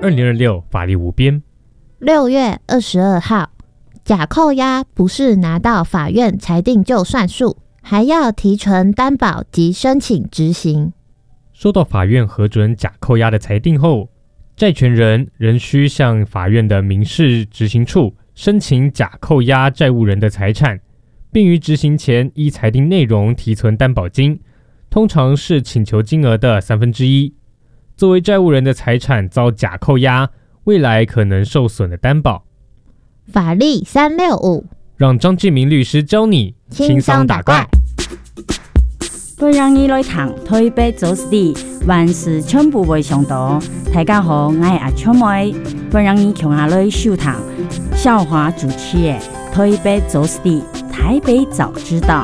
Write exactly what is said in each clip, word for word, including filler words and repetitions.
二零二六法律无边。 六月二十二号，假扣押不是拿到法院裁定就算数，还要提存担保及申请执行。 收到法院核准假扣押的裁定后，债权人仍需向法院的民事执行处申请假扣押债务人的财产，并于执行前依裁定内容提存担保金，通常是请求金额的三分之一，作为债务人的财产遭假扣押，未来可能受损的担保。 法律三六五， 让张志明律师教你轻松打怪。 本人已来谈台北做事的万事全部未上道。大家好，我是阿秋妹。本人已从下来收谈笑话主持的台北做事的台北早知道。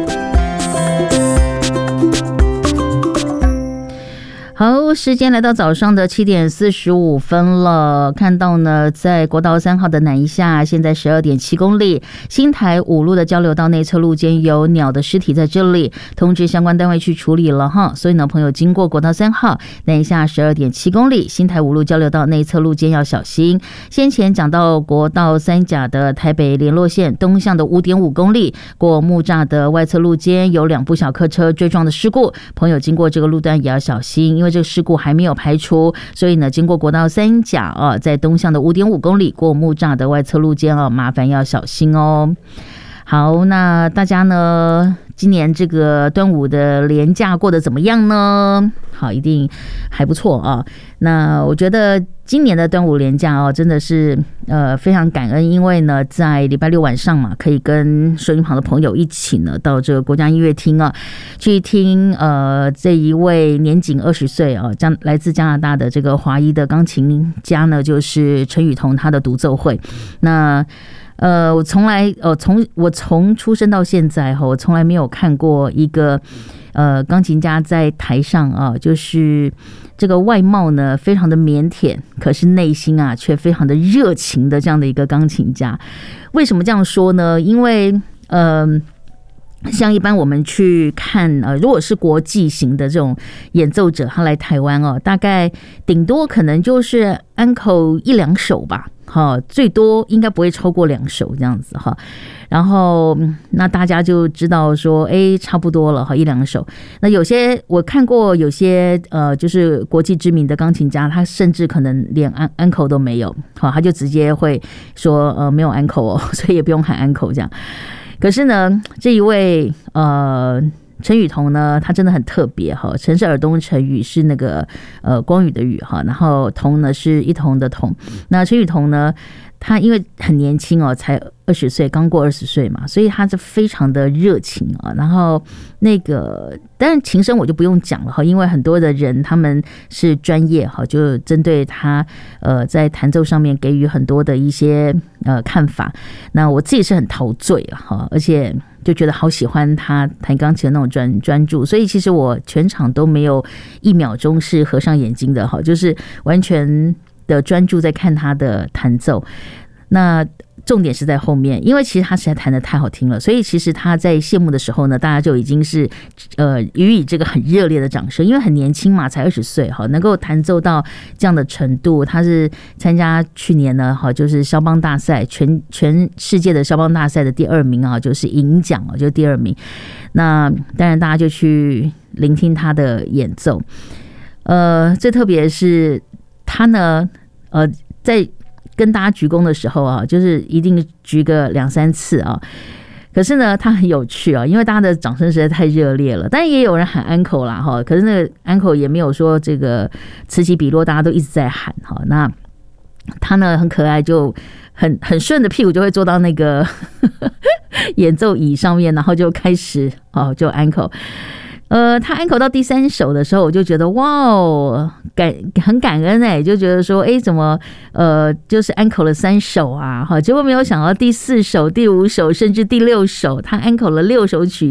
好，时间来到早上的七点四十五分了。看到呢，在国道三号的南一下，现在十二点七公里，新台五路的交流道内侧路间有鸟的尸体在这里，通知相关单位去处理了哈。所以呢，朋友经过国道三号南一下十二点七公里，新台五路交流道内侧路间要小心。先前讲到国道三甲的台北联络线东向的五点五公里，过木栅的外侧路间有两部小客车追撞的事故，朋友经过这个路段也要小心，因为这个事故还没有排除，所以呢，经过国道三甲啊，在东向的五点五公里过木栅的外侧路间啊，麻烦要小心哦。好，那大家呢，今年这个端午的连假过得怎么样呢？好，一定还不错啊。那我觉得今年的端午连假哦，真的是呃非常感恩，因为呢，在礼拜六晚上嘛，可以跟收音旁的朋友一起呢，到这个国家音乐厅啊，去听呃这一位年仅二十岁啊，加来自加拿大的这个华裔的钢琴家呢，就是陈雨桐他的独奏会。那呃，我从来呃从我从出生到现在哈，我从来没有看过一个呃钢琴家在台上啊，就是这个外貌呢非常的腼腆，可是内心啊却非常的热情的这样的一个钢琴家。为什么这样说呢？因为呃。像一般我们去看呃，如果是国际型的这种演奏者，他来台湾哦，大概顶多可能就是安口一两首吧，哈，最多应该不会超过两首这样子哈。然后那大家就知道说，哎，差不多了哈，一两首。那有些我看过，有些呃，就是国际知名的钢琴家，他甚至可能连安安口都没有，好，他就直接会说呃，没有安口哦，所以也不用喊安口这样。可是呢，这一位呃陈雨桐呢，他真的很特别哈。陈是耳东陈雨，是那个呃光宇的雨哈，然后桐呢是一桐的桐。那陈雨桐呢，他因为很年轻哦，才二十岁，刚过二十岁嘛，所以他是非常的热情啊。然后那个，当然琴声我就不用讲了哈，因为很多的人他们是专业哈，就针对他呃在弹奏上面给予很多的一些呃看法。那我自己是很陶醉了哈，而且就觉得好喜欢他弹钢琴的那种专专注，所以其实我全场都没有一秒钟是合上眼睛的哈，就是完全的专注在看他的弹奏。那重点是在后面，因为其实他实在弹得太好听了，所以其实他在谢幕的时候呢，大家就已经是呃予以这个很热烈的掌声，因为很年轻嘛，才二十岁哈，能够弹奏到这样的程度。他是参加去年呢哈，就是肖邦大赛全全世界的肖邦大赛的第二名啊，就是银奖啊，就是第二名。那当然大家就去聆听他的演奏，呃，最特别的是他呢，呃，在跟大家鞠躬的时候啊，就是一定鞠个两三次啊。可是呢，他很有趣啊，因为大家的掌声实在太热烈了。但也有人喊安口啦哈，可是那个安口也没有说这个此起彼落，大家都一直在喊哈。那他呢很可爱，就很很顺的屁股就会坐到那个演奏椅上面，然后就开始哦就安口。呃，他安口到第三首的时候，我就觉得哇哦，感很感恩哎、欸，就觉得说，哎，怎么呃，就是安口了三首啊，哈，结果没有想到第四首、第五首，甚至第六首，他安口了六首曲